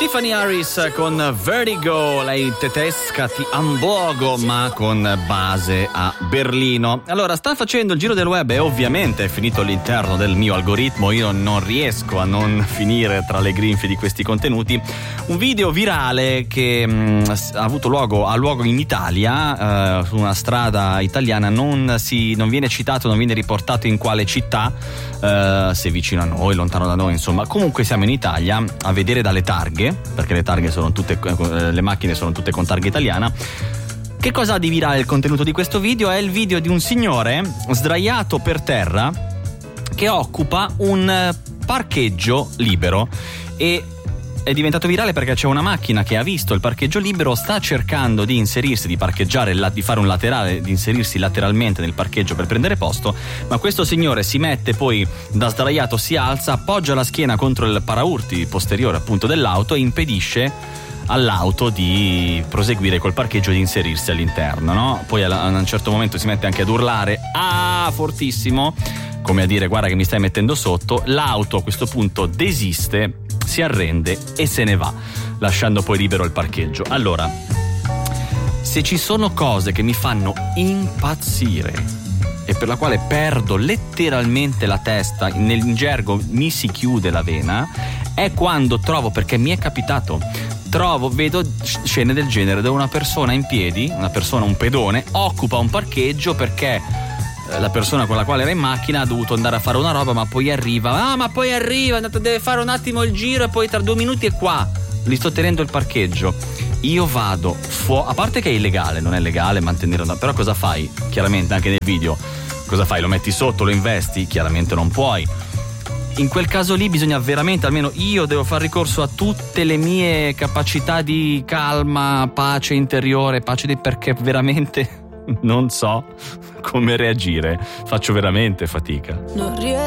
Tiffany Harris con Vertigo, lei tedesca di Amburgo ma con base a Berlino. Allora, sta facendo il giro del web e ovviamente è finito all'interno del mio algoritmo, io non riesco a non finire tra le grinfie di questi contenuti, un video virale che ha luogo in Italia, su una strada italiana, non viene citato, non viene riportato in quale città, se vicino a noi, lontano da noi, insomma. Comunque siamo in Italia, a vedere dalle targhe, perché le targhe sono tutte, le macchine sono tutte con targa italiana. Che cosa ha di virale il contenuto di questo video? È il video di un signore sdraiato per terra che occupa un parcheggio libero, e è diventato virale perché c'è una macchina che ha visto il parcheggio libero, sta cercando di inserirsi, di parcheggiare, di fare un laterale, di inserirsi lateralmente nel parcheggio per prendere posto, ma questo signore si mette poi da sdraiato, si alza, appoggia la schiena contro il paraurti posteriore appunto dell'auto e impedisce all'auto di proseguire col parcheggio e di inserirsi all'interno, no? Poi a un certo momento si mette anche ad urlare fortissimo, come a dire guarda che mi stai mettendo sotto. L'auto a questo punto desiste, si arrende e se ne va, lasciando poi libero il parcheggio. Allora, se ci sono cose che mi fanno impazzire e per la quale perdo letteralmente la testa, nel gergo mi si chiude la vena, è quando trovo, perché mi è capitato, vedo scene del genere dove una persona in piedi, un pedone, occupa un parcheggio perché la persona con la quale era in macchina ha dovuto andare a fare una roba, ma poi arriva, deve fare un attimo il giro e poi tra 2 minuti è qua, gli sto tenendo il parcheggio. Io vado a parte che è illegale, non è legale mantenere, però cosa fai? Chiaramente anche nel video, cosa fai? Lo metti sotto, lo investi? Chiaramente non puoi. In quel caso lì bisogna veramente, almeno io devo far ricorso a tutte le mie capacità di calma, pace interiore, perché veramente non so come reagire, faccio veramente fatica.